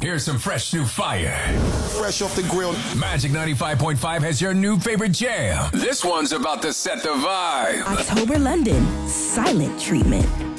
Here's some fresh new fire. Fresh off the grill. Magic 95.5 has your new favorite jam. This one's about to set the vibe. October London, Silent Treatment.